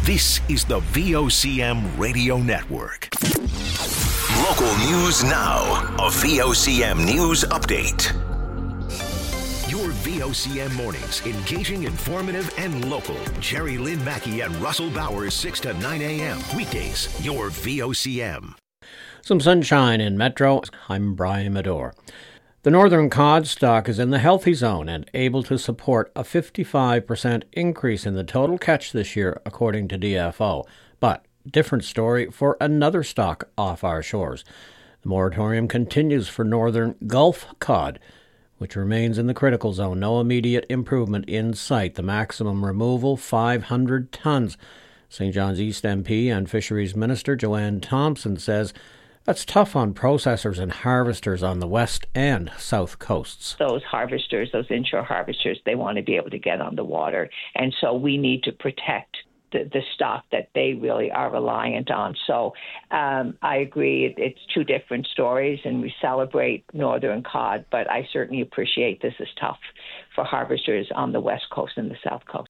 This is the VOCM Radio Network. Local news now. A VOCM news update. Your VOCM mornings, engaging, informative, and local. Jerry Lynn Mackey and Russell Bowers, 6 to 9 a.m. Weekdays, your VOCM. Some sunshine in Metro. I'm Brian Medore. The northern cod stock is in the healthy zone and able to support a 55% increase in the total catch this year, according to DFO. But different story for another stock off our shores. The moratorium continues for northern Gulf cod, which remains in the critical zone. No immediate improvement in sight. The maximum removal, 500 tons. St. John's East MP and Fisheries Minister Joanne Thompson says that's tough on processors and harvesters on the west and south coasts. Those harvesters, those inshore harvesters, they want to be able to get on the water. And so we need to protect the stock that they really are reliant on. So I agree, it's two different stories, and we celebrate northern cod, but I certainly appreciate this is tough for harvesters on the west coast and the south coast.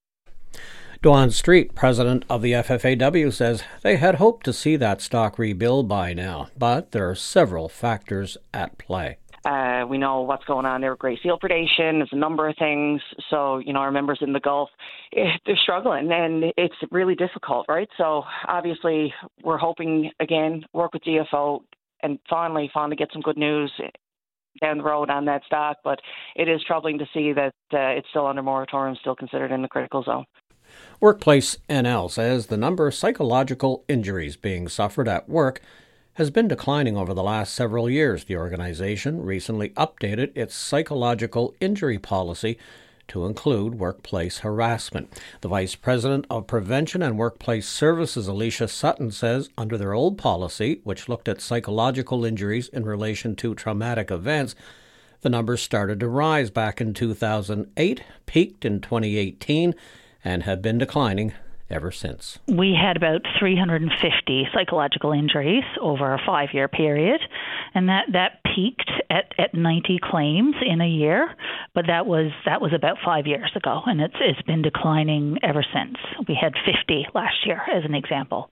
Dwan Street, president of the FFAW, says they had hoped to see that stock rebuild by now, but there are several factors at play. We know what's going on there with gray seal predation. There's a number of things. So, our members in the Gulf, they're struggling, and it's really difficult, right? So, obviously, we're hoping, again, work with DFO and finally get some good news down the road on that stock. But it is troubling to see that it's still under moratorium, still considered in the critical zone. Workplace NL says the number of psychological injuries being suffered at work has been declining over the last several years. The organization recently updated its psychological injury policy to include workplace harassment. The Vice President of Prevention and Workplace Services, Alicia Sutton, says under their old policy, which looked at psychological injuries in relation to traumatic events, the numbers started to rise back in 2008, peaked in 2018, and have been declining ever since. We had about 350 psychological injuries over a 5-year period, and that peaked at 90 claims in a year, but that was about 5 years ago, and it's been declining ever since. We had 50 last year, as an example.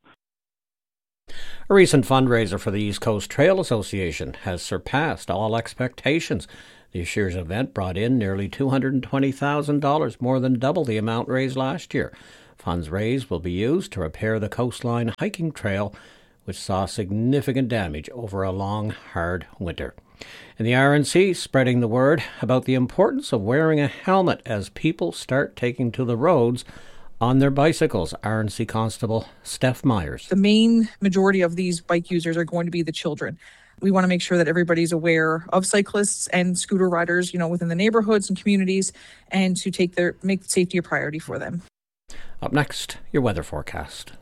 A recent fundraiser for the East Coast Trail Association has surpassed all expectations. This year's event brought in nearly $220,000, more than double the amount raised last year. Funds raised will be used to repair the coastline hiking trail, which saw significant damage over a long, hard winter. In the RNC, spreading the word about the importance of wearing a helmet as people start taking to the roads on their bicycles. RNC Constable Steph Myers. The main majority of these bike users are going to be the children. We want to make sure that everybody's aware of cyclists and scooter riders, within the neighborhoods and communities, and to make safety a priority for them. Up next, your weather forecast.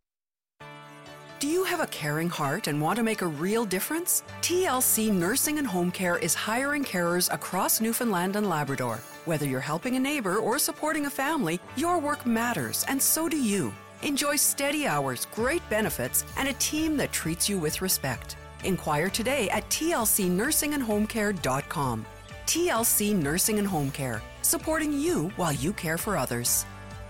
Do you have a caring heart and want to make a real difference? TLC Nursing and Home Care is hiring carers across Newfoundland and Labrador. Whether you're helping a neighbor or supporting a family, your work matters, and so do you. Enjoy steady hours, great benefits, and a team that treats you with respect. Inquire today at tlcnursingandhomecare.com. TLC Nursing and Home Care, supporting you while you care for others.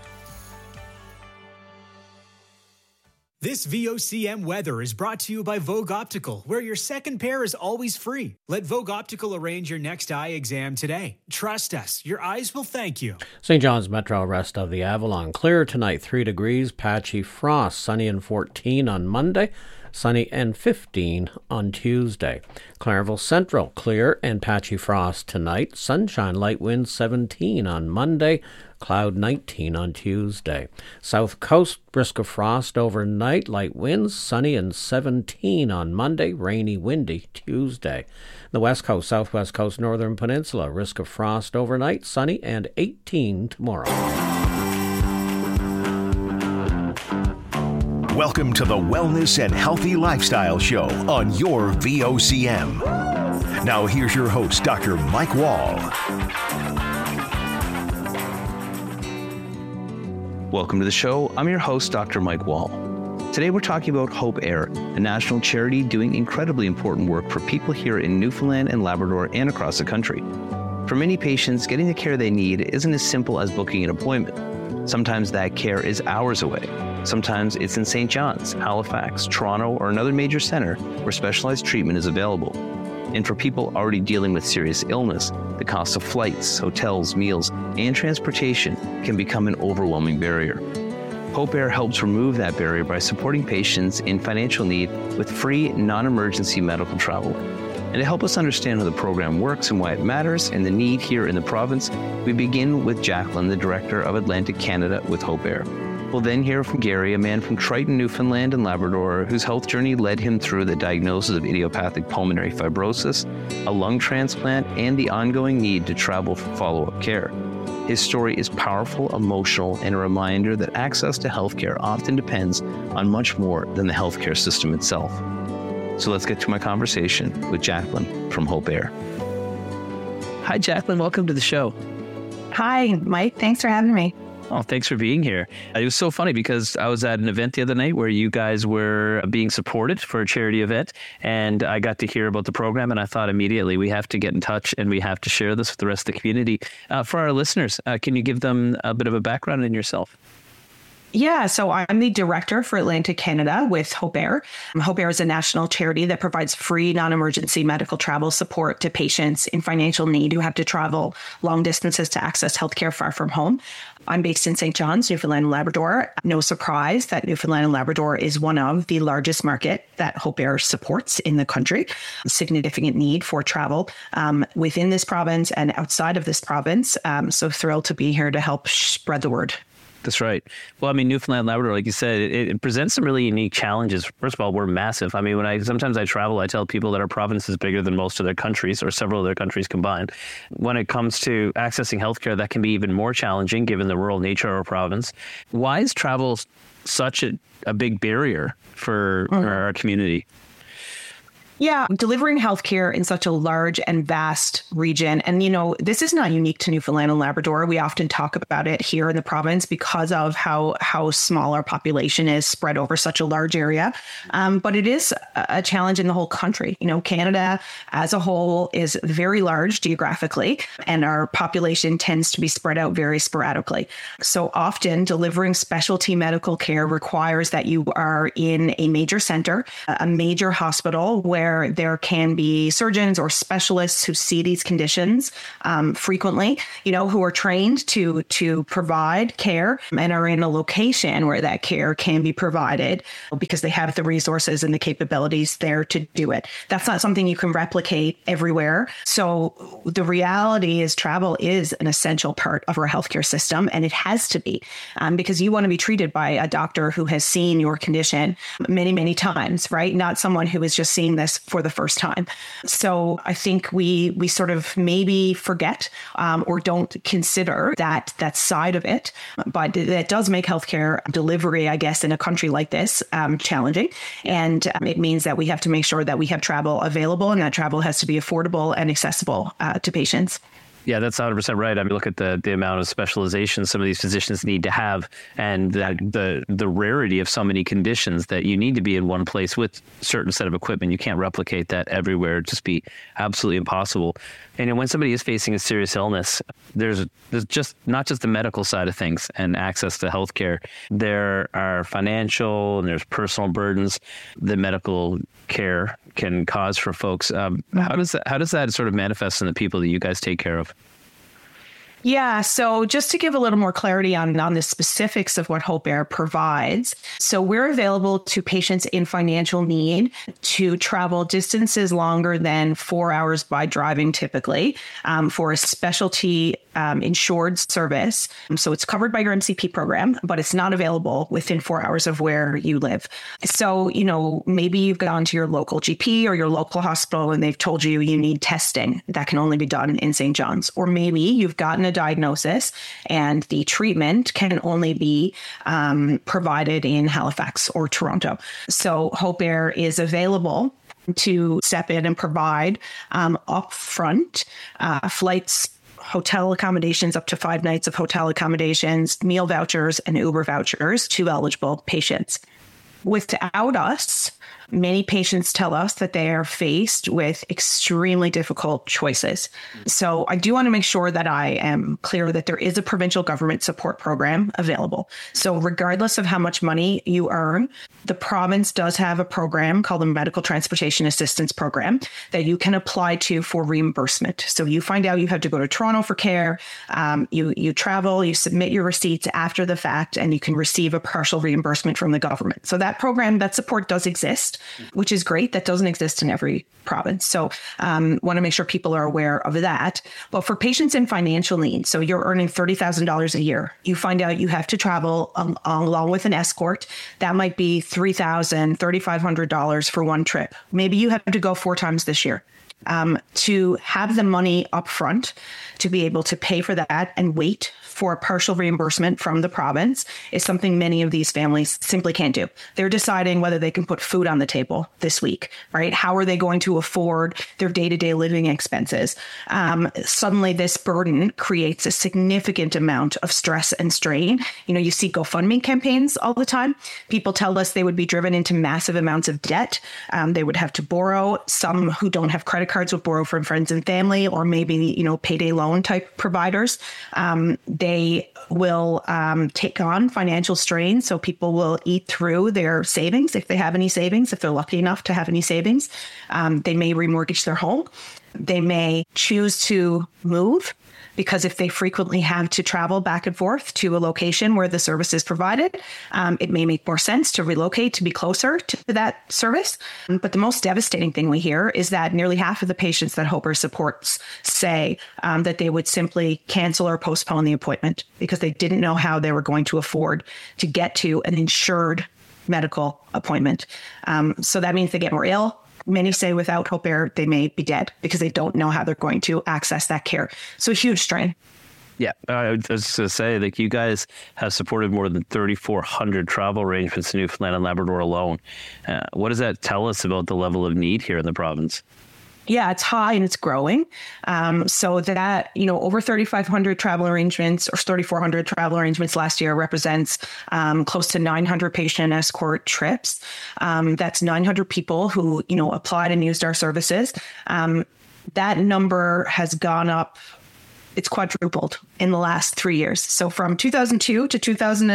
This VOCM weather is brought to you by Vogue Optical, where your second pair is always free. Let Vogue Optical arrange your next eye exam today. Trust us, your eyes will thank you. St. John's Metro rest of the Avalon. Clear tonight, 3 degrees, patchy frost, sunny and 14 on Monday. Sunny and 15 on Tuesday. Clareville Central, clear and patchy frost tonight. Sunshine, light winds 17 on Monday. Cloud 19 on Tuesday. South Coast, brisk of frost overnight. Light winds, sunny and 17 on Monday. Rainy, windy Tuesday. The West Coast, Southwest Coast, Northern Peninsula, risk of frost overnight. Sunny and 18 tomorrow. Welcome to the Wellness and Healthy Lifestyle Show on your VOCM. Now here's your host, Dr. Mike Wall. Welcome to the show. I'm your host, Dr. Mike Wall. Today we're talking about Hope Air, a national charity doing incredibly important work for people here in Newfoundland and Labrador and across the country. For many patients, getting the care they need isn't as simple as booking an appointment. Sometimes that care is hours away. Sometimes it's in St. John's, Halifax, Toronto, or another major center where specialized treatment is available. And for people already dealing with serious illness, the cost of flights, hotels, meals, and transportation can become an overwhelming barrier. Hope Air helps remove that barrier by supporting patients in financial need with free, non-emergency medical travel. And to help us understand how the program works and why it matters and the need here in the province, we begin with Jacqueline, the Director of Atlantic Canada with Hope Air. We'll then hear from Gary, a man from Triton, Newfoundland and Labrador, whose health journey led him through the diagnosis of idiopathic pulmonary fibrosis, a lung transplant, and the ongoing need to travel for follow-up care. His story is powerful, emotional, and a reminder that access to healthcare often depends on much more than the healthcare system itself. So let's get to my conversation with Jacqueline from Hope Air. Hi, Jacqueline. Welcome to the show. Hi, Mike. Thanks for having me. Oh, thanks for being here. It was so funny because I was at an event the other night where you guys were being supported for a charity event, and I got to hear about the program, and I thought immediately we have to get in touch and we have to share this with the rest of the community. For our listeners, can you give them a bit of a background in yourself? Yeah, so I'm the director for Atlantic Canada with Hope Air. Hope Air is a national charity that provides free non-emergency medical travel support to patients in financial need who have to travel long distances to access healthcare far from home. I'm based in St. John's, Newfoundland and Labrador. No surprise that Newfoundland and Labrador is one of the largest market that Hope Air supports in the country. Significant need for travel within this province and outside of this province. So thrilled to be here to help spread the word. That's right. Well, I mean, Newfoundland and Labrador, like you said, it presents some really unique challenges. First of all, we're massive. I mean, sometimes I travel, I tell people that our province is bigger than most of their countries or several of their countries combined. When it comes to accessing healthcare, that can be even more challenging given the rural nature of our province. Why is travel such a big barrier for our community? Yeah, delivering healthcare in such a large and vast region. And, this is not unique to Newfoundland and Labrador. We often talk about it here in the province because of how small our population is spread over such a large area. But it is a challenge in the whole country. Canada as a whole is very large geographically, and our population tends to be spread out very sporadically. So often delivering specialty medical care requires that you are in a major center, a major hospital where there can be surgeons or specialists who see these conditions frequently, who are trained to provide care and are in a location where that care can be provided because they have the resources and the capabilities there to do it. That's not something you can replicate everywhere. So the reality is travel is an essential part of our healthcare system, and it has to be because you want to be treated by a doctor who has seen your condition many, many times, right? Not someone who is just seeing this for the first time. So I think we sort of maybe forget or don't consider that side of it. But that does make healthcare delivery, I guess, in a country like this challenging. And it means that we have to make sure that we have travel available, and that travel has to be affordable and accessible to patients. Yeah, that's 100% right. I mean, look at the amount of specialization some of these physicians need to have, and that the rarity of so many conditions that you need to be in one place with a certain set of equipment. You can't replicate that everywhere. It'd just be absolutely impossible. And when somebody is facing a serious illness, there's just not just the medical side of things and access to healthcare. There are financial and there's personal burdens that medical care can cause for folks. How does that sort of manifest in the people that you guys take care of? Yeah, so just to give a little more clarity on the specifics of what Hope Air provides. So we're available to patients in financial need to travel distances longer than 4 hours by driving typically for a specialty insured service. So it's covered by your MCP program, but it's not available within 4 hours of where you live. So, maybe you've gone to your local GP or your local hospital and they've told you need testing that can only be done in St. John's. Or maybe you've gotten a diagnosis and the treatment can only be provided in Halifax or Toronto. So Hope Air is available to step in and provide upfront flights, hotel accommodations, up to 5 nights of hotel accommodations, meal vouchers, and Uber vouchers to eligible patients. Without us, Many patients tell us that they are faced with extremely difficult choices. So I do want to make sure that I am clear that there is a provincial government support program available. So regardless of how much money you earn, the province does have a program called the Medical Transportation Assistance Program that you can apply to for reimbursement. So you find out you have to go to Toronto for care, you travel, you submit your receipts after the fact, and you can receive a partial reimbursement from the government. So that program, that support does exist, which is great. That doesn't exist in every province. So want to make sure people are aware of that. But for patients in financial need, so you're earning $30,000 a year, you find out you have to travel along with an escort. That might be $3,000, $3,500 for one trip. Maybe you have to go 4 times this year. To have the money up front to be able to pay for that and wait for a partial reimbursement from the province is something many of these families simply can't do. They're deciding whether they can put food on the table this week, right? How are they going to afford their day-to-day living expenses? Suddenly this burden creates a significant amount of stress and strain. You see GoFundMe campaigns all the time. People tell us they would be driven into massive amounts of debt. They would have to borrow. Some who don't have credit cards would borrow from friends and family, or maybe, payday loan type providers. They will take on financial strain. So people will eat through their savings if they have any savings, if they're lucky enough to have any savings. They may remortgage their home. They may choose to move, because if they frequently have to travel back and forth to a location where the service is provided, it may make more sense to relocate to be closer to that service. But the most devastating thing we hear is that nearly half of the patients that Hope Air supports say that they would simply cancel or postpone the appointment because they didn't know how they were going to afford to get to an insured medical appointment. So that means they get more ill. Many say without Hope Air, they may be dead because they don't know how they're going to access that care. So a huge strain. Yeah, I was just going to say, you guys have supported more than 3,400 travel arrangements in Newfoundland and Labrador alone. What does that tell us about the level of need here in the province? Yeah, it's high and it's growing. So that, over 3,500 travel arrangements or 3,400 travel arrangements last year represents close to 900 patient escort trips. That's 900 people who, applied and used our services. That number has gone up. It's quadrupled in the last 3 years. So from 2022 to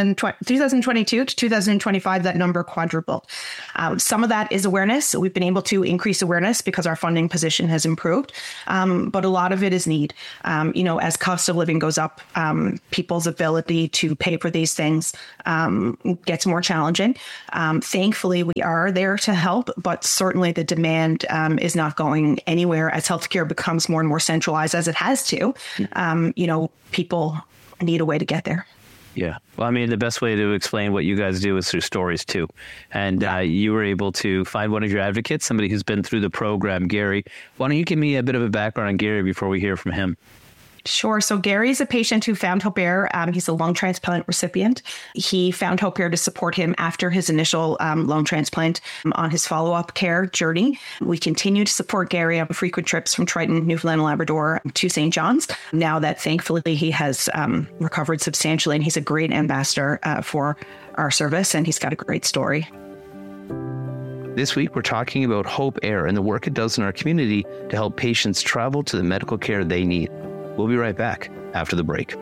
2025, that number quadrupled. Some of that is awareness. So we've been able to increase awareness because our funding position has improved. But a lot of it is need. As cost of living goes up, people's ability to pay for these things gets more challenging. Thankfully, we are there to help, but certainly the demand is not going anywhere as healthcare becomes more and more centralized, as it has to. People need a way to get there. Yeah. Well, the best way to explain what you guys do is through stories too. And you were able to find one of your advocates, somebody who's been through the program, Gary. Why don't you give me a bit of a background on Gary before we hear from him? Sure. So Gary's a patient who found Hope Air. He's a lung transplant recipient. He found Hope Air to support him after his initial lung transplant on his follow-up care journey. We continue to support Gary on frequent trips from Triton, Newfoundland and Labrador to St. John's. Now that thankfully he has recovered substantially, and he's a great ambassador for our service, and he's got a great story. This week, we're talking about Hope Air and the work it does in our community to help patients travel to the medical care they need. We'll be right back after the break.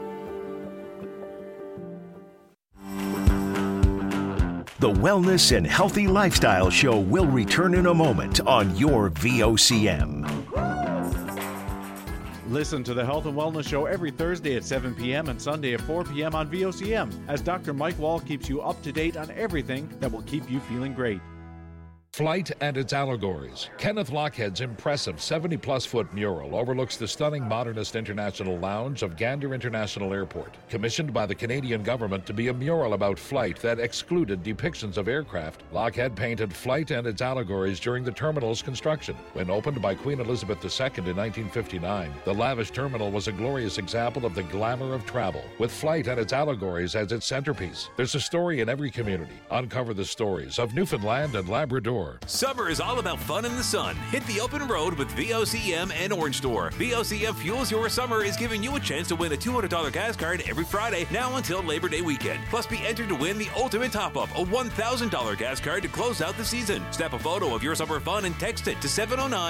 The Wellness and Healthy Lifestyle Show will return in a moment on your VOCM. Listen to the Health and Wellness Show every Thursday at 7 p.m. and Sunday at 4 p.m. on VOCM as Dr. Mike Wall keeps you up to date on everything that will keep you feeling great. Flight and its allegories. Kenneth Lochhead's impressive 70-plus foot mural overlooks the stunning Modernist International Lounge of Gander International Airport, commissioned by the Canadian government to be a mural about flight that excluded depictions of aircraft. Lochhead painted Flight and its allegories during the terminal's construction. When opened by Queen Elizabeth II in 1959, the lavish terminal was a glorious example of the glamour of travel, with Flight and its allegories as its centerpiece. There's a story in every community. Uncover the stories of Newfoundland and Labrador Store. Summer is all about fun in the sun. Hit the open road with VOCM and Orange Store. VOCM Fuels Your Summer is giving you a chance to win a $200 gas card every Friday now until Labor Day weekend. Plus, be entered to win the ultimate top-up, a $1,000 gas card to close out the season. Snap a photo of your summer fun and text it to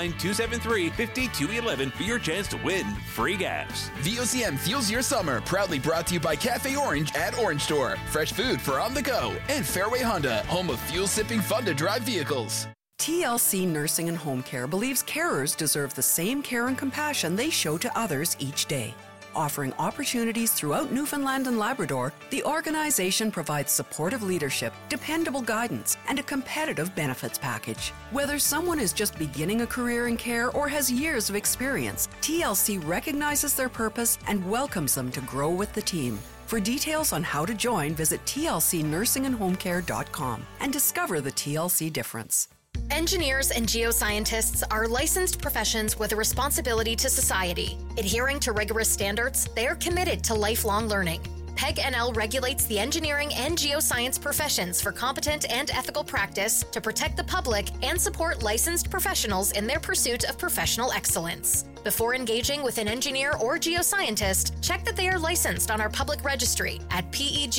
709-273-5211 for your chance to win free gas. VOCM Fuels Your Summer, proudly brought to you by Cafe Orange at Orange Store. Fresh food for on the go. And Fairway Honda, home of fuel-sipping, fun-to-drive vehicles. TLC Nursing and Home Care believes carers deserve the same care and compassion they show to others each day. Offering opportunities throughout Newfoundland and Labrador, the organization provides supportive leadership, dependable guidance, and a competitive benefits package. Whether someone is just beginning a career in care or has years of experience, TLC recognizes their purpose and welcomes them to grow with the team. For details on how to join, visit tlcnursingandhomecare.com and discover the TLC difference. Engineers and geoscientists are licensed professions with a responsibility to society. Adhering to rigorous standards, they are committed to lifelong learning. PEG-NL regulates the engineering and geoscience professions for competent and ethical practice to protect the public and support licensed professionals in their pursuit of professional excellence. Before engaging with an engineer or geoscientist, check that they are licensed on our public registry at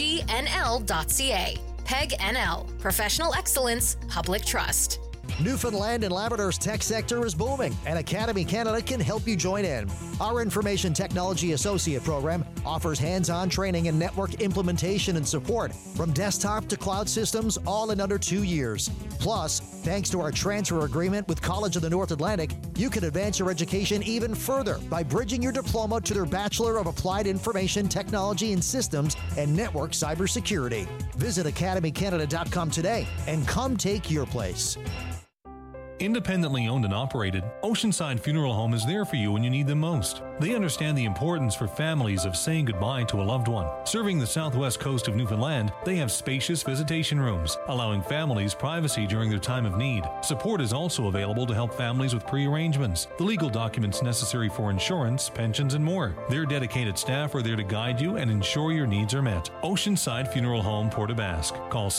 pegnl.ca. PEG-NL, Professional Excellence, Public Trust. Newfoundland and Labrador's tech sector is booming, and Academy Canada can help you join in. Our Information Technology Associate program offers hands-on training in network implementation and support, from desktop to cloud systems, all in under 2 years. Plus, thanks to our transfer agreement with College of the North Atlantic, you can advance your education even further by bridging your diploma to their Bachelor of Applied Information Technology and Systems and Network Cybersecurity. Visit academycanada.com today and come take your place. Independently owned and operated, Oceanside Funeral Home is there for you when you need them most. They understand the importance for families of saying goodbye to a loved one. Serving the southwest coast of Newfoundland, they have spacious visitation rooms, allowing families privacy during their time of need. Support is also available to help families with pre-arrangements, the legal documents necessary for insurance, pensions, and more. Their dedicated staff are there to guide you and ensure your needs are met. Oceanside Funeral Home, Port aux Basques. Call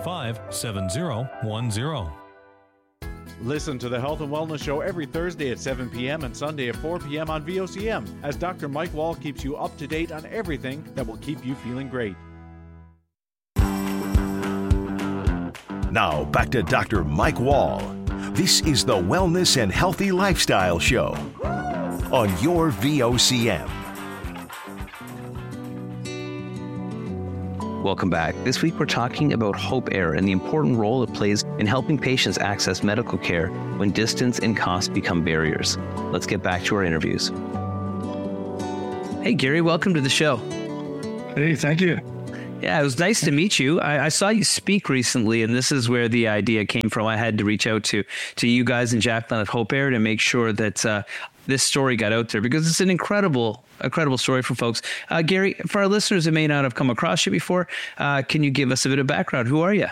695-7010. Listen to the Health and Wellness Show every Thursday at 7 p.m. and Sunday at 4 p.m. on VOCM as Dr. Mike Wall keeps you up to date on everything that will keep you feeling great. Now back to Dr. Mike Wall. This is the Wellness and Healthy Lifestyle Show on your VOCM. Welcome back. This week we're talking about Hope Air and the important role it plays in helping patients access medical care when distance and cost become barriers. Let's get back to our interviews. Hey, Gary, welcome to the show. Hey, thank you. Yeah, it was nice to meet you. I saw you speak recently, and this is where the idea came from. I had to reach out to you guys and Jacqueline at Hope Air to make sure that this story got out there, because it's an incredible story for folks. Gary, for our listeners who may not have come across you before, can you give us a bit of background? Who are you?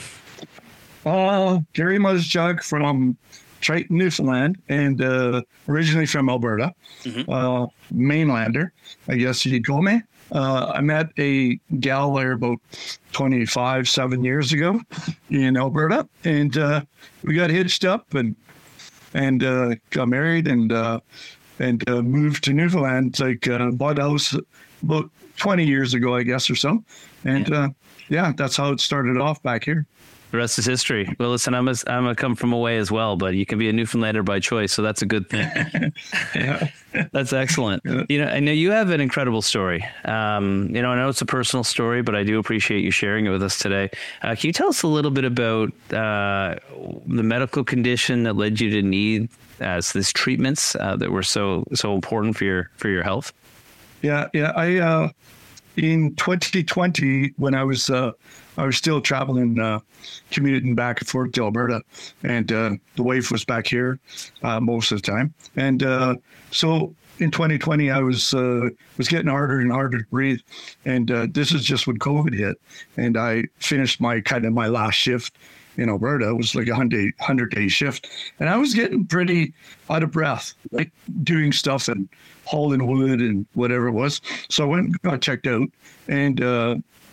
Gary Muzjug from Triton, Newfoundland, and originally from Alberta, mainlander, I guess you'd call me. I met a gal there about 7 years ago in Alberta, and we got hitched up and got married and moved to Newfoundland. Bought a house about 20 years ago, I guess, or so. And that's how it started off back here. The rest is history. Well, listen, I'm a come from away as well, but you can be a Newfoundlander by choice, so that's a good thing. That's excellent. Yeah. I know you have an incredible story. I know it's a personal story, but I do appreciate you sharing it with us today. Can you tell us a little bit about the medical condition that led you to need these treatments that were so important for your health? Yeah. I in 2020, when I was still traveling, commuting back and forth to Alberta, and the wife was back here most of the time. And so in 2020, I was getting harder and harder to breathe. And this is just when COVID hit. And I finished my last shift in Alberta. It was like a 100-day shift. And I was getting pretty out of breath, like doing stuff and hauling wood and whatever it was. So I went and got checked out. And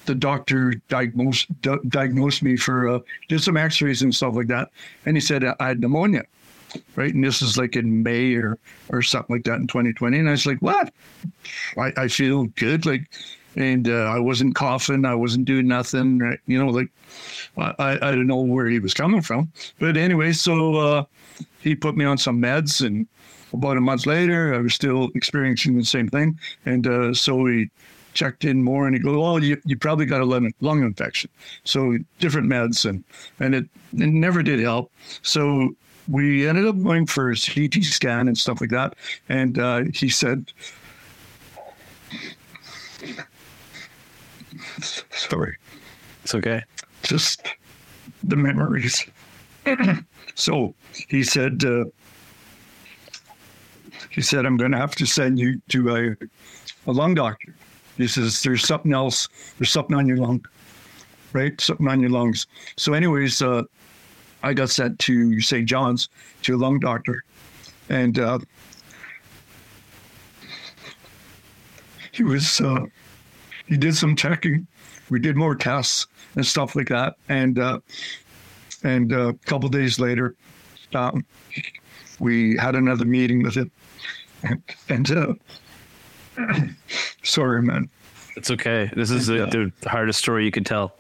the doctor diagnosed me for, did some x-rays and stuff like that. And he said I had pneumonia, right? And this is like in May or something like that in 2020. And I was like, what? I feel good. Like, and I wasn't coughing. I wasn't doing nothing, right? You know, like, I don't know where he was coming from. But anyway, so he put me on some meds, and about a month later, I was still experiencing the same thing. And so we checked in more, and he goes, "Oh, you probably got a lung infection." So different meds, and it never did help. So we ended up going for a CT scan and stuff like that. And he said, sorry. It's okay. Just the memories. So he said, I'm going to have to send you to a lung doctor. He says, there's something else. There's something on your lung, right? Something on your lungs. So anyways, I got sent to St. John's to a lung doctor. And he did some checking. We did more tests and stuff like that. And a couple of days later, we had another meeting with him. And sorry, man. It's okay. This is the hardest story you could tell.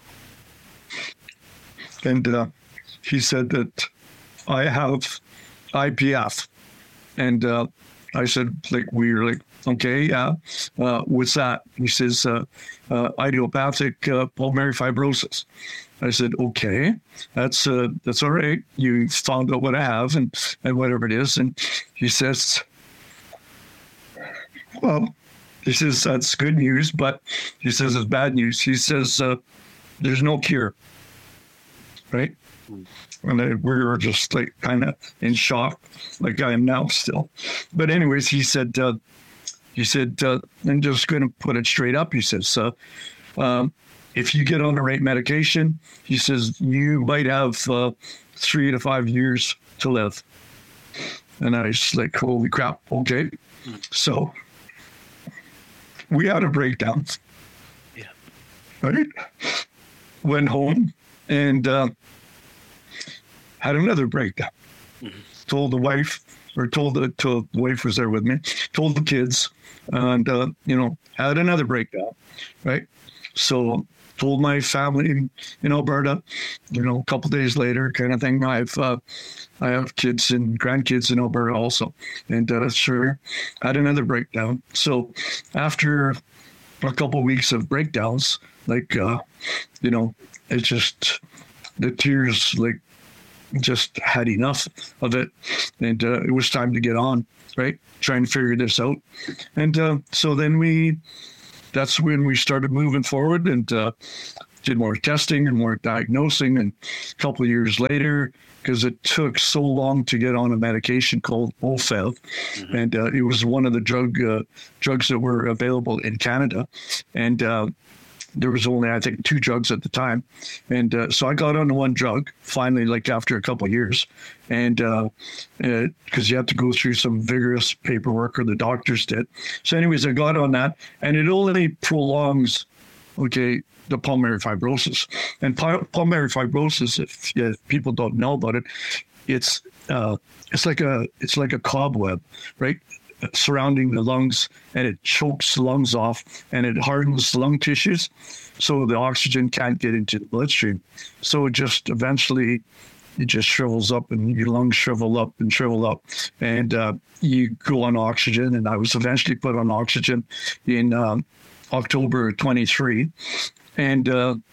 And he said that I have IPF. And I said, like, we were like, okay, yeah. What's that? He says, idiopathic pulmonary fibrosis. I said, okay, that's all right. You found out what I have and whatever it is. And he says, well, he says, that's good news, but he says it's bad news. He says, there's no cure, right? And we were just like kind of in shock, like I am now still. But anyways, he said, I'm just going to put it straight up. He says, if you get on the right medication, he says, you might have 3 to 5 years to live. And I was like, holy crap, okay. So we had a breakdown. Yeah. Right? Went home and had another breakdown. Mm-hmm. Told the wife was there with me, told the kids, and, had another breakdown, right? So told my family in Alberta, a couple days later kind of thing. I have kids and grandkids in Alberta also. And sure, had another breakdown. So after a couple of weeks of breakdowns, like, it's just the tears, like, just had enough of it. And it was time to get on, right? Trying to figure this out. And so then that's when we started moving forward and did more testing and more diagnosing. And a couple of years later, because it took so long to get on a medication called Ofev, mm-hmm. and it was one of the drugs that were available in Canada. And there was only, I think, 2 drugs at the time. And so I got on one drug finally, like after a couple of years. And because you have to go through some vigorous paperwork, or the doctors did. So anyways, I got on that, and it only prolongs, the pulmonary fibrosis. And pulmonary fibrosis, if people don't know about it, it's like a cobweb, right? Surrounding the lungs, and it chokes the lungs off, and it hardens the lung tissues, so the oxygen can't get into the bloodstream. So it just eventually shrivels up, and your lungs shrivel up, and you go on oxygen. And I was eventually put on oxygen in October 23, and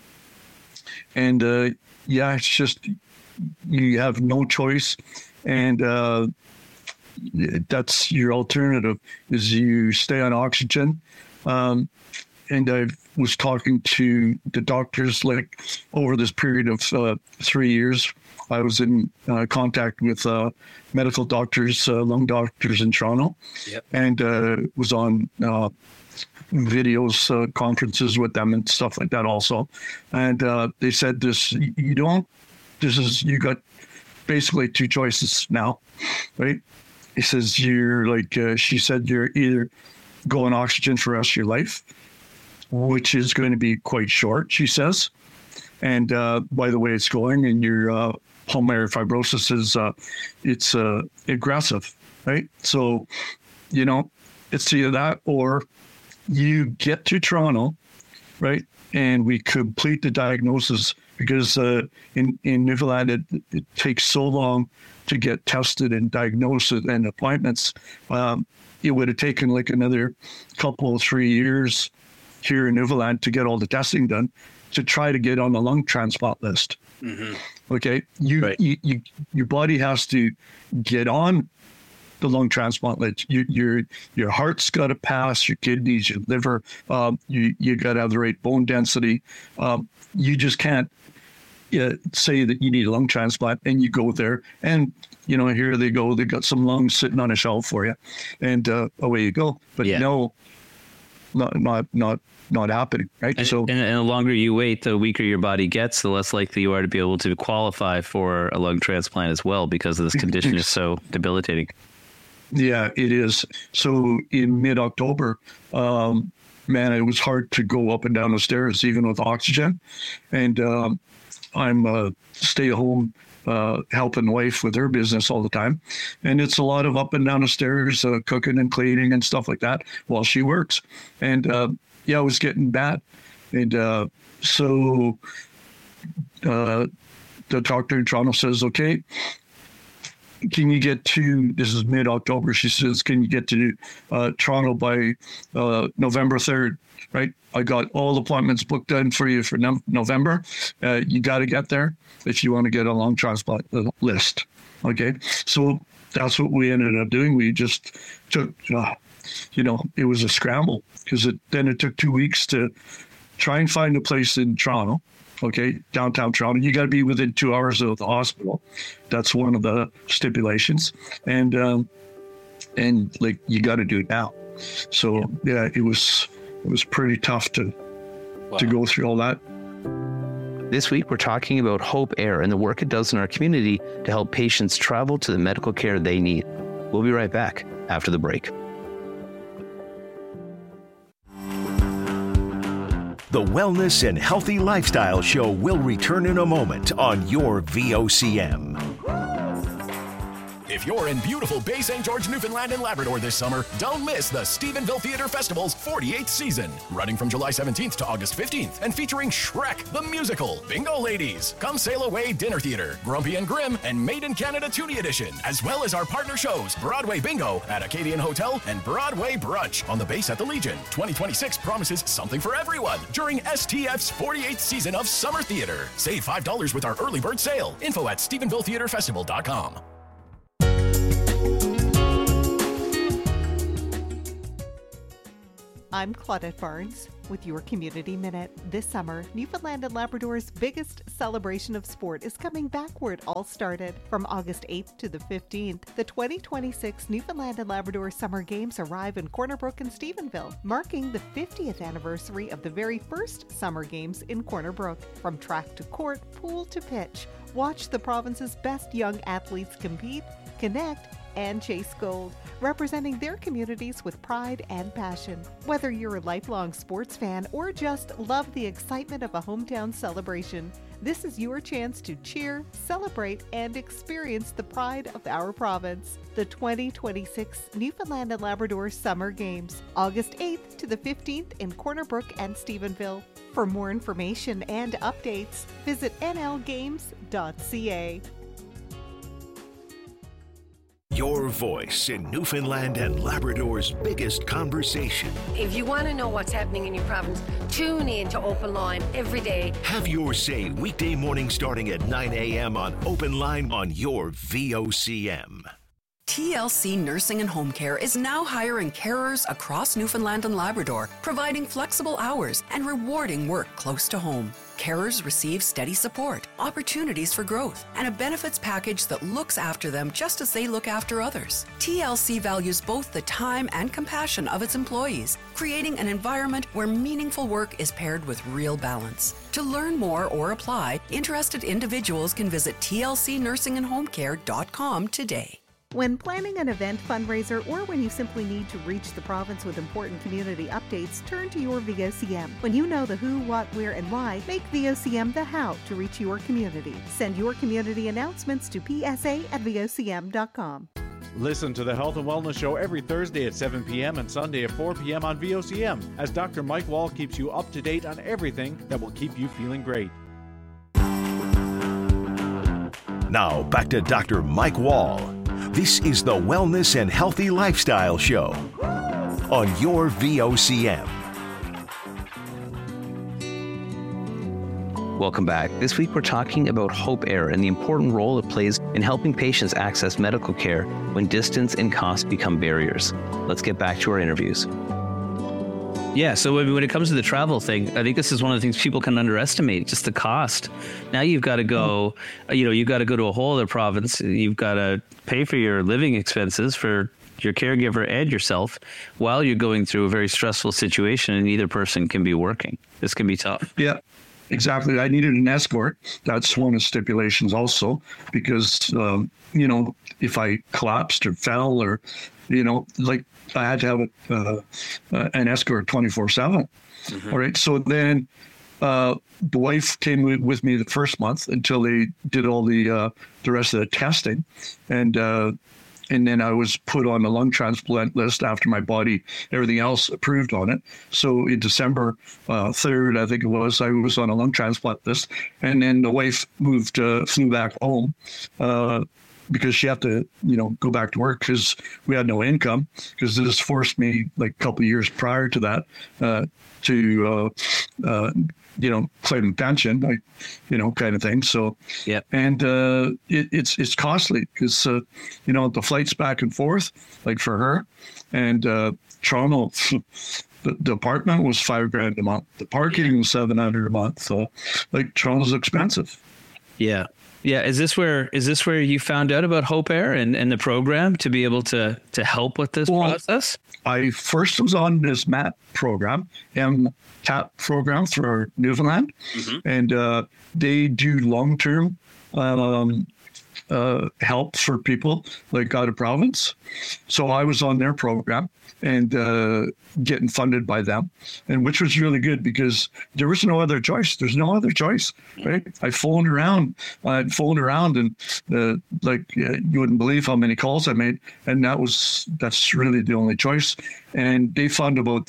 it's just, you have no choice, and that's your alternative, is you stay on oxygen. And I was talking to the doctors, like, over this period of 3 years. I was in contact with medical doctors, lung doctors in Toronto. Yep. And was on videos, conferences with them and stuff like that also. And they said you got basically 2 choices now, right? He says, she said, you're either go on oxygen for the rest of your life, which is going to be quite short, she says. And by the way it's going, and your pulmonary fibrosis is it's aggressive, right? So, it's either that or you get to Toronto, right? And we complete the diagnosis, because in Newfoundland, it takes so long to get tested and diagnosed and appointments. It would have taken like another couple, 3 years here in Newfoundland to get all the testing done to try to get on the lung transplant list. Mm-hmm. Okay. Your body has to get on the lung transplant list. Your heart's got to pass, your kidneys, your liver. You got to have the right bone density. You just can't say that you need a lung transplant and you go there and here they go. They got some lungs sitting on a shelf for you, and away you go. But no, not happening, right? And, so, and the longer you wait, the weaker your body gets, the less likely you are to be able to qualify for a lung transplant as well, because this condition is so debilitating. Yeah, it is. So in mid-October, man, it was hard to go up and down the stairs, even with oxygen. And I'm a stay-at-home helping wife with her business all the time. And it's a lot of up and down the stairs, cooking and cleaning and stuff like that while she works. And it was getting bad. And so the doctor in Toronto says, okay, can you get to, this is mid-October, she says, can you get to Toronto by November 3rd, right? I got all appointments booked in for you for November. You got to get there if you want to get a lung transplant list, okay? So that's what we ended up doing. We just took, it was a scramble, because then it took 2 weeks to try and find a place in Toronto. Okay, downtown Toronto. You got to be within 2 hours of the hospital. That's one of the stipulations, and like you got to do it now. So it was pretty tough to go through all that. This week we're talking about Hope Air and the work it does in our community to help patients travel to the medical care they need. We'll be right back after the break. The Wellness and Healthy Lifestyle Show will return in a moment on your VOCM. If you're in beautiful Bay St. George, Newfoundland and Labrador this summer, don't miss the Stephenville Theatre Festival's 48th season. Running from July 17th to August 15th and featuring Shrek the Musical, Bingo Ladies, Come Sail Away Dinner Theatre, Grumpy and Grim, and Made in Canada Toonie Edition, as well as our partner shows Broadway Bingo at Acadian Hotel and Broadway Brunch on the base at the Legion. 2026 promises something for everyone during STF's 48th season of Summer Theatre. Save $5 with our early bird sale. Info at StephenvilleTheatreFestival.com. I'm Claudette Barnes with your Community Minute. This summer, Newfoundland and Labrador's biggest celebration of sport is coming back where it all started. From August 8th to the 15th, the 2026 Newfoundland and Labrador Summer Games arrive in Corner Brook and Stephenville, marking the 50th anniversary of the very first Summer Games in Corner Brook. From track to court, pool to pitch, watch the province's best young athletes compete, connect, and chase gold, representing their communities with pride and passion. Whether you're a lifelong sports fan or just love the excitement of a hometown celebration, this is your chance to cheer, celebrate, and experience the pride of our province. The 2026 Newfoundland and Labrador Summer Games, August 8th to the 15th in Corner Brook and Stephenville. For more information and updates, visit nlgames.ca. Your voice in Newfoundland and Labrador's biggest conversation. If you want to know what's happening in your province, tune in to Open Line every day. Have your say weekday morning starting at 9 a.m. on Open Line on your VOCM. TLC Nursing and Home Care is now hiring carers across Newfoundland and Labrador, providing flexible hours and rewarding work close to home. Carers receive steady support, opportunities for growth, and a benefits package that looks after them just as they look after others. TLC values both the time and compassion of its employees, creating an environment where meaningful work is paired with real balance. To learn more or apply, interested individuals can visit tlcnursingandhomecare.com today. When planning an event, fundraiser, or when you simply need to reach the province with important community updates, turn to your VOCM. When you know the who, what, where, and why, make VOCM the how to reach your community. Send your community announcements to psa@vocm.com. Listen to the Health and Wellness Show every Thursday at 7 p.m. and Sunday at 4 p.m. on VOCM as Dr. Mike Wall keeps you up to date on everything that will keep you feeling great. Now back to Dr. Mike Wall. This is the Wellness and Healthy Lifestyle Show on your VOCM. Welcome back. This week we're talking about Hope Air and the important role it plays in helping patients access medical care when distance and cost become barriers. Let's get back to our interviews. Yeah, so when it comes to the travel thing, I think this is one of the things people can underestimate, just the cost. Now you've got to go, you've got to go to a whole other province. You've got to pay for your living expenses for your caregiver and yourself while you're going through a very stressful situation, and neither person can be working. This can be tough. Yeah. Exactly. I needed an escort. That's one of the stipulations also, because, if I collapsed or fell or, I had to have an escort 24/7. All right. So then the wife came with me the first month until they did all the rest of the testing. And then I was put on the lung transplant list after my body, everything else approved on it. So in December 3rd, I think it was, I was on a lung transplant list. And then the wife flew back home because she had to, go back to work because we had no income, because this forced me like a couple of years prior to that to claim pension, kind of thing. So, yeah. And it's costly because, the flights back and forth, like for her, and Toronto, the apartment was $5,000 a month. The parking was $700 a month. So, Toronto's expensive. Yeah. Yeah. Is this where you found out about Hope Air and the program to be able to help with this process? I first was on this MAP program, MTAP program for Newfoundland, and they do long-term help for people like out of province. So I was on their program and getting funded by them, and which was really good because there was no other choice. There's no other choice, right? I phoned around and you wouldn't believe how many calls I made, and that's really the only choice. And they fund about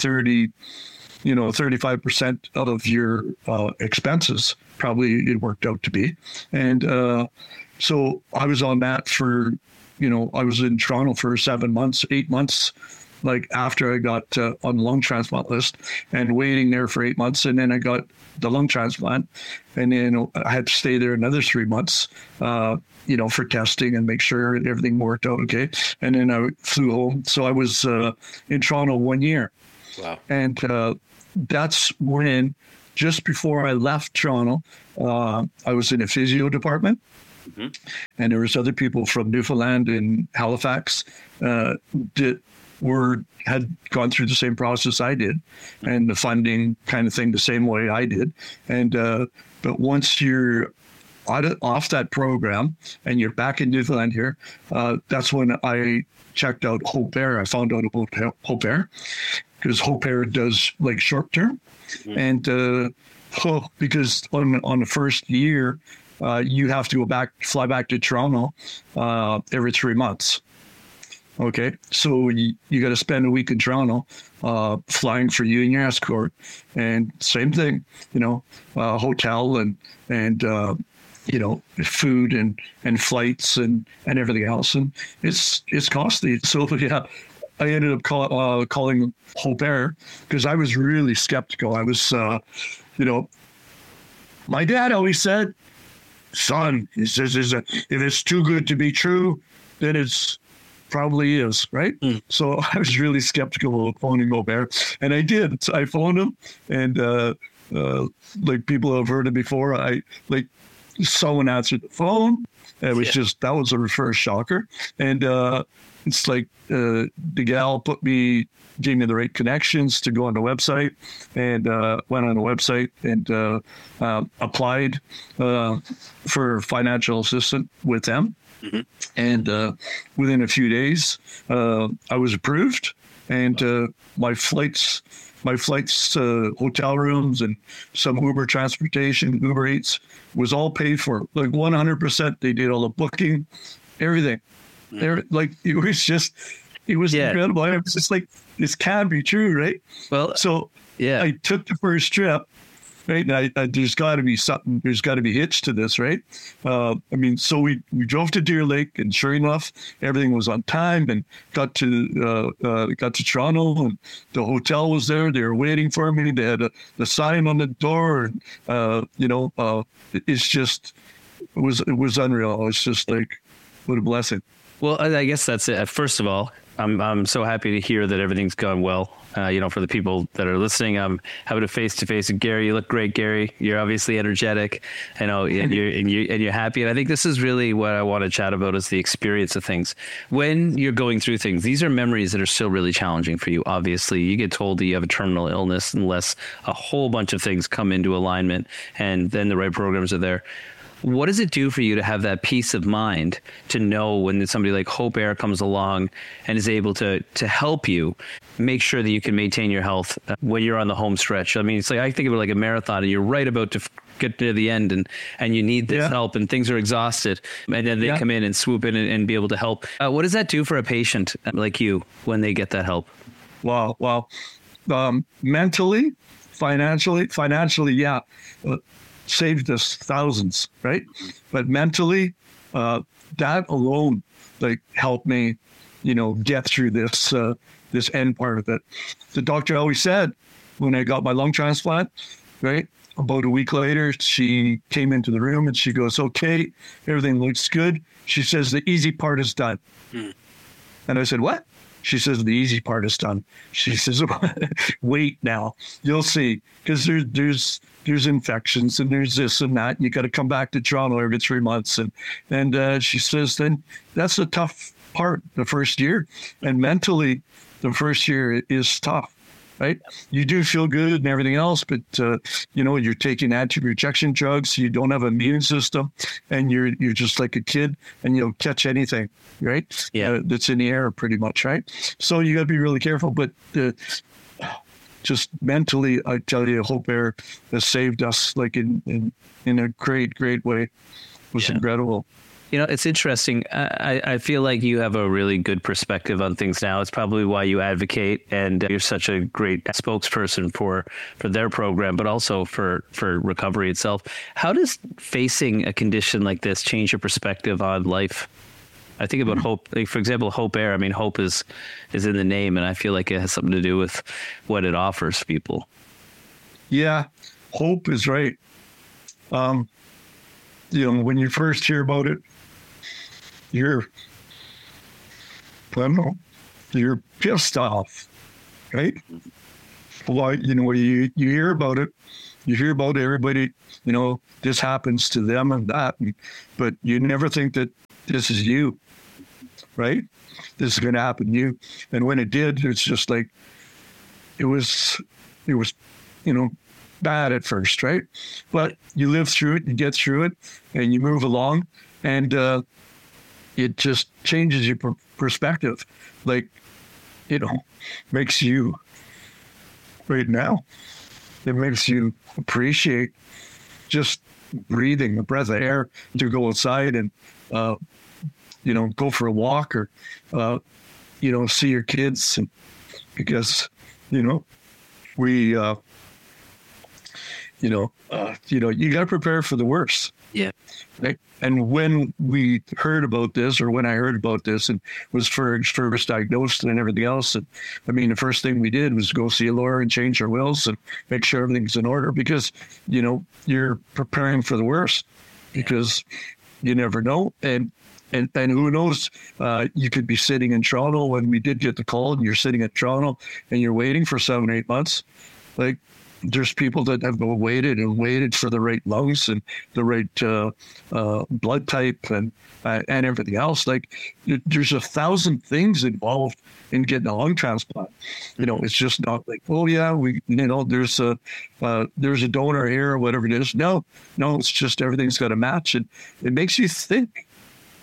35% out of your expenses. Probably it worked out to be, and so I was on that for, I was in Toronto for 8 months, like after I got on the lung transplant list, and waiting there for 8 months. And then I got the lung transplant, and then I had to stay there another 3 months, for testing and make sure everything worked out okay. And then I flew home. So I was in Toronto 1 year. Wow. And that's when, just before I left Toronto, I was in a physio department. And there was other people from Newfoundland and Halifax that had gone through the same process I did, and the funding kind of thing the same way I did. And but once you're off that program and you're back in Newfoundland here, that's when I checked out Hope Air. I found out about Hope Air because Hope Air does like short term, and because on the first year. You have to fly back to Toronto every 3 months. Okay, so you got to spend a week in Toronto flying for you and your escort, and same thing, hotel and food and flights and everything else, and it's costly. So yeah, I ended up calling Hope Air because I was really skeptical. I was, my dad always said, son, he says, if it's too good to be true, then it's probably is, right? So I was really skeptical of phoning Hope Air, and I did. So I phoned him, and like people have heard it before, someone answered the phone. It was that was a first shocker, and it's like the gal gave me the right connections to go on the website, and went on the website and applied for financial assistance with them. And within a few days, I was approved, and my flights, hotel rooms, and some Uber transportation, Uber Eats, was all paid for. Like 100%. They did all the booking, everything. Like it was incredible. I was just like, this can't be true, right? Well, so I took the first trip. Right. And there's got to be something. There's got to be hitch to this, right? I mean, so we drove to Deer Lake, and sure enough, everything was on time, and got to Toronto, and the hotel was there. They were waiting for me. They had the sign on the door, and it was unreal. It's just like, what a blessing. Well, I guess that's it. First of all, I'm so happy to hear that everything's gone well. For the people that are listening, I'm having a face-to-face with Gary. You look great, Gary. You're obviously energetic. I know, and you're happy. And I think this is really what I want to chat about, is the experience of things. When you're going through things, these are memories that are still really challenging for you. Obviously, you get told that you have a terminal illness unless a whole bunch of things come into alignment, and then the right programs are there. What does it do for you to have that peace of mind to know when somebody like Hope Air comes along and is able to help you make sure that you can maintain your health when you're on the home stretch? I mean, it's like, I think of it like a marathon, and you're right about to get to the end, and you need this help, and things are exhausted, and then they come in and swoop in and be able to help. What does that do for a patient like you when they get that help? Wow. Mentally, financially, yeah. Saved us thousands, right? But mentally, that alone, like, helped me, get through this end part of it. The doctor always said, when I got my lung transplant, right, about a week later, she came into the room and she goes, "Okay, everything looks good." She says, "The easy part is done." And I said, "What?" She says, "The easy part is done." She says, "Wait now, you'll see, because there's infections, and there's this and that. You got to come back to Toronto every 3 months." And she says, "Then that's the tough part, the first year, and mentally, the first year is tough." Right? You do feel good and everything else, but you're taking anti-rejection drugs. You don't have an immune system, and you're just like a kid, and you'll catch anything, right? That's in the air, pretty much, right? So you got to be really careful. But just mentally, I tell you, Hope Air has saved us, like in a great way. It was incredible. It's interesting. I feel like you have a really good perspective on things now. It's probably why you advocate, and you're such a great spokesperson for their program, but also for recovery itself. How does facing a condition like this change your perspective on life? I think about hope. Like, for example, Hope Air. I mean, hope is in the name, and I feel like it has something to do with what it offers people. Yeah, hope is right. When you first hear about it, you're pissed off, right? Well, you hear about it. You hear about everybody, this happens to them and that, but you never think that this is you, right? This is going to happen to you. And when it did, it's just like, it was, bad at first, right? But you live through it, you get through it, and you move along, and it just changes your perspective. Like, makes you, right now, it makes you appreciate just breathing a breath of air, to go outside and, go for a walk, or, see your kids. And because, we, you got to prepare for the worst. Yeah. Right? And when we heard about this, or when I heard about this, and was first diagnosed and everything else, and I mean, the first thing we did was go see a lawyer and change our wills and make sure everything's in order, because, you're preparing for the worst, because you never know. And who knows, you could be sitting in Toronto when we did get the call, and you're sitting in Toronto and you're waiting for 7 or 8 months. Like, there's people that have waited for the right lungs and the right blood type and everything else. Like, there's 1,000 things involved in getting a lung transplant. It's just not like, oh yeah, there's a donor here or whatever it is. No, it's just everything's got to match, and it makes you think.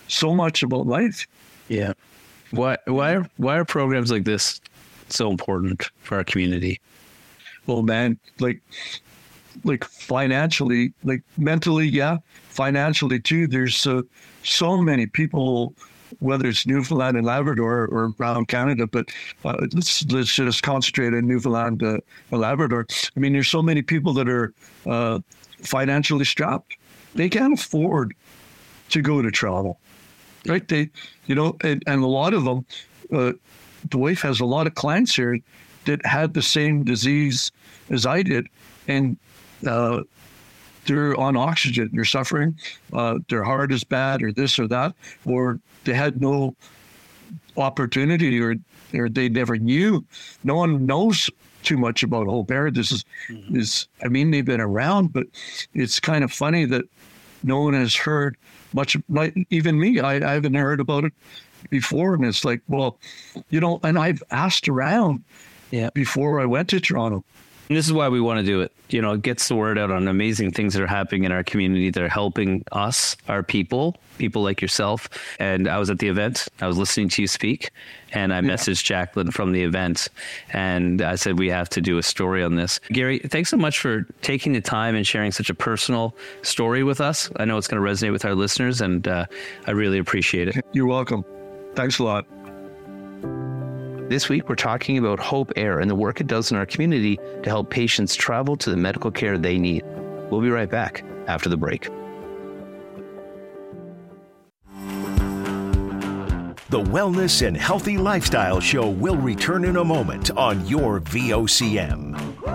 so much about life. Yeah. Why are programs like this so important for our community? Well, man, like financially, like mentally, yeah, financially too. There's so many people, whether it's Newfoundland and Labrador or around Canada, but let's just concentrate on Newfoundland and Labrador. I mean, there's so many people that are financially strapped. They can't afford to go to travel, right? They, and a lot of them, the wife has a lot of clients here that had the same disease as I did, and they're on oxygen, they're suffering, their heart is bad, or this or that, or they had no opportunity, or they never knew. No one knows too much about Hope Air. This is I mean, they've been around, but it's kind of funny that no one has heard much. Like even me, I haven't heard about it before, and it's like, well, and I've asked around before I went to Toronto. And this is why we want to do it. It gets the word out on amazing things that are happening in our community that are helping us, our people like yourself. And I was at the event. I was listening to you speak, and I messaged Jacqueline from the event, and I said, we have to do a story on this. Gary, thanks so much for taking the time and sharing such a personal story with us. I know it's going to resonate with our listeners, and I really appreciate it. You're welcome. Thanks a lot. This week, we're talking about Hope Air and the work it does in our community to help patients travel to the medical care they need. We'll be right back after the break. The Wellness and Healthy Lifestyle Show will return in a moment on your VOCM.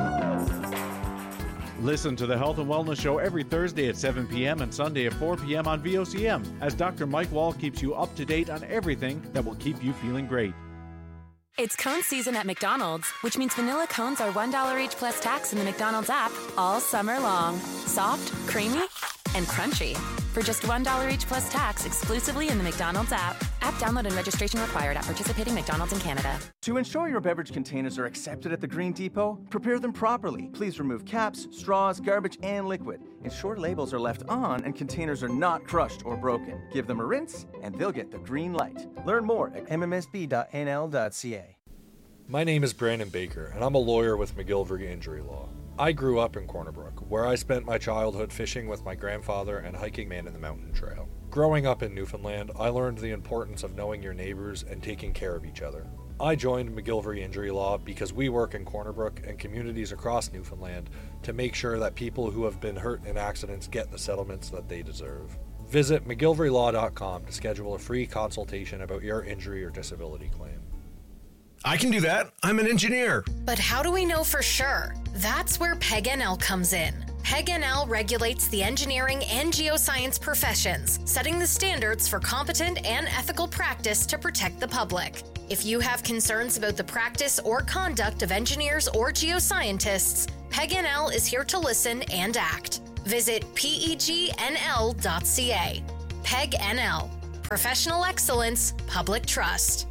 Listen to the Health and Wellness Show every Thursday at 7 p.m. and Sunday at 4 p.m. on VOCM, as Dr. Mike Wall keeps you up to date on everything that will keep you feeling great. It's cone season at McDonald's, which means vanilla cones are $1 each plus tax in the McDonald's app all summer long. Soft, creamy, and crunchy. For just $1 each plus tax exclusively in the McDonald's app. App download and registration required at participating McDonald's in Canada. To ensure your beverage containers are accepted at the Green Depot, prepare them properly. Please remove caps, straws, garbage, and liquid. Ensure labels are left on and containers are not crushed or broken. Give them a rinse and they'll get the green light. Learn more at mmsb.nl.ca. My name is Brandon Baker, and I'm a lawyer with McGillivray Injury Law. I grew up in Corner Brook, where I spent my childhood fishing with my grandfather and hiking Man in the Mountain Trail. Growing up in Newfoundland, I learned the importance of knowing your neighbors and taking care of each other. I joined McGillivray Injury Law because we work in Corner Brook and communities across Newfoundland to make sure that people who have been hurt in accidents get the settlements that they deserve. Visit McGillivraylAw.com to schedule a free consultation about your injury or disability claim. I can do that. I'm an engineer. But how do we know for sure? That's where PEG-NL comes in. PEG-NL regulates the engineering and geoscience professions, setting the standards for competent and ethical practice to protect the public. If you have concerns about the practice or conduct of engineers or geoscientists, PEG-NL is here to listen and act. Visit PEGNL.ca. PEG-NL. Professional excellence, public trust.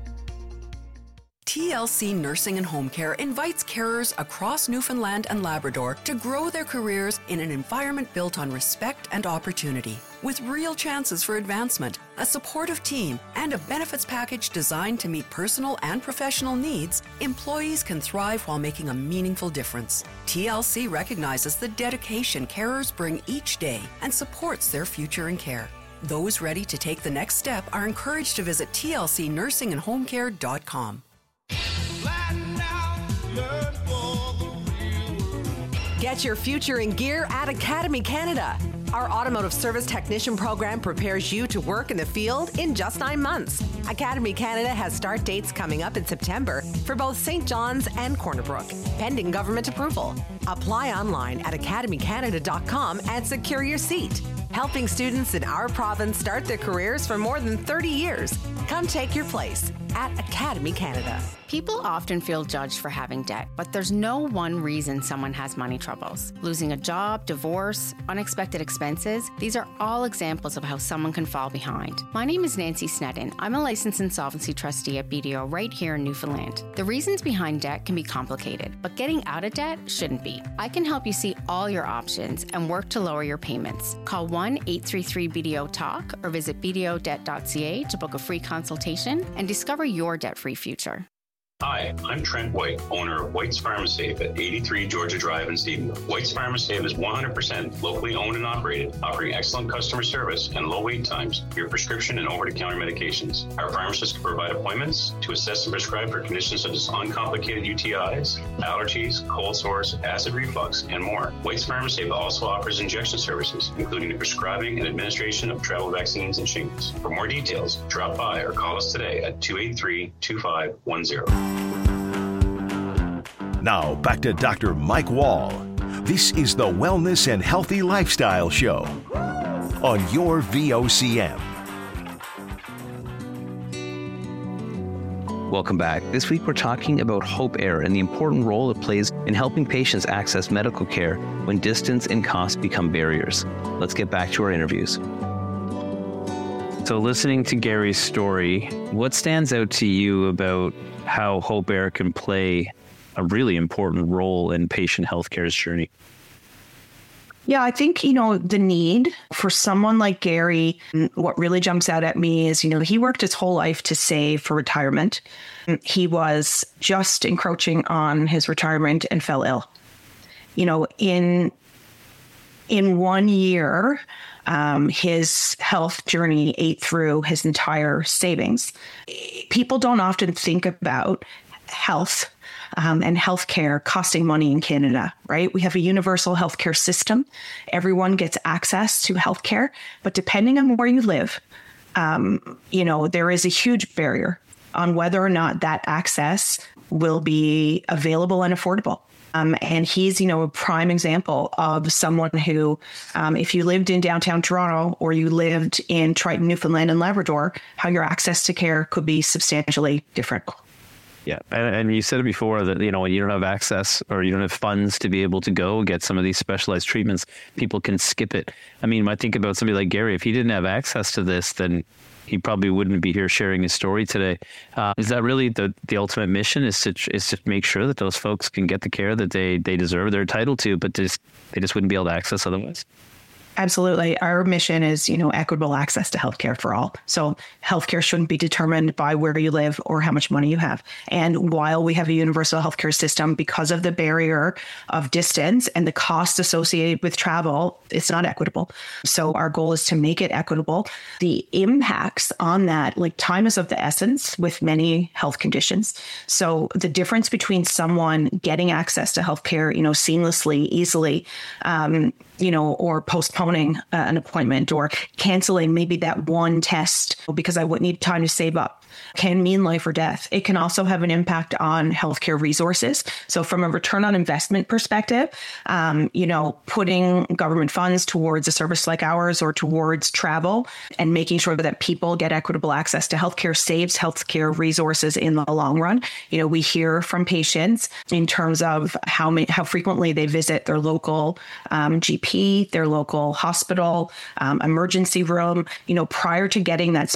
TLC Nursing and Home Care invites carers across Newfoundland and Labrador to grow their careers in an environment built on respect and opportunity. With real chances for advancement, a supportive team, and a benefits package designed to meet personal and professional needs, employees can thrive while making a meaningful difference. TLC recognizes the dedication carers bring each day and supports their future in care. Those ready to take the next step are encouraged to visit tlcnursingandhomecare.com. Get your future in gear at Academy Canada. Our automotive service technician program prepares you to work in the field in just 9 months. Academy Canada has start dates coming up in September for both St. John's and Corner Brook, pending government approval. Apply online at academycanada.com and secure your seat. Helping students in our province start their careers for more than 30 years. Come take your place at Academy Canada. People often feel judged for having debt, but there's no one reason someone has money troubles. Losing a job, divorce, unexpected expenses, these are all examples of how someone can fall behind. My name is Nancy Snedden. I'm a licensed insolvency trustee at BDO right here in Newfoundland. The reasons behind debt can be complicated, but getting out of debt shouldn't be. free. I can help you see all your options and work to lower your payments. Call 1-833-BDO-TALK or visit bdodebt.ca to book a free consultation and discover your debt-free future. Hi, I'm Trent White, owner of White's Pharmasafe at 83 Georgia Drive in Stephenville. White's Pharmasafe is 100% locally owned and operated, offering excellent customer service and low wait times for your prescription and over-the-counter medications. Our pharmacists can provide appointments to assess and prescribe for conditions such as uncomplicated UTIs, allergies, cold sores, acid reflux, and more. White's Pharmasafe also offers injection services, including the prescribing and administration of travel vaccines and shingles. For more details, drop by or call us today at 283-2510. Now, back to Dr. Mike Wall. This is the Wellness and Healthy Lifestyle Show on your VOCM. Welcome back. This week we're talking about Hope Air and the important role it plays in helping patients access medical care when distance and cost become barriers. Let's get back to our interviews. So listening to Gary's story, what stands out to you about how Hope Air can play a really important role in patient healthcare's journey? Yeah, I think, the need for someone like Gary, what really jumps out at me is, he worked his whole life to save for retirement. He was just encroaching on his retirement and fell ill. In 1 year, his health journey ate through his entire savings. People don't often think about health and healthcare costing money in Canada, right? We have a universal healthcare system. Everyone gets access to healthcare, but depending on where you live, there is a huge barrier on whether or not that access will be available and affordable. And he's, a prime example of someone who, if you lived in downtown Toronto or you lived in Triton, Newfoundland and Labrador, how your access to care could be substantially different. Yeah. And you said it before that, when you don't have access or you don't have funds to be able to go get some of these specialized treatments, people can skip it. I mean, I think about somebody like Gary, if he didn't have access to this, then he probably wouldn't be here sharing his story today. Is that really the ultimate mission, is to make sure that those folks can get the care that they deserve, they're entitled to, but they just wouldn't be able to access otherwise? Absolutely. Our mission is, equitable access to healthcare for all. So healthcare shouldn't be determined by where you live or how much money you have. And while we have a universal healthcare system, because of the barrier of distance and the cost associated with travel, it's not equitable. So our goal is to make it equitable. The impacts on that, time is of the essence with many health conditions. So the difference between someone getting access to healthcare, seamlessly, easily, or postponing an appointment or canceling maybe that one test because I would need time to save up can mean life or death. It can also have an impact on healthcare resources. So from a return on investment perspective, putting government funds towards a service like ours or towards travel and making sure that people get equitable access to healthcare saves healthcare resources in the long run. We hear from patients in terms of how frequently they visit their local GP, their local hospital, emergency room, prior to getting that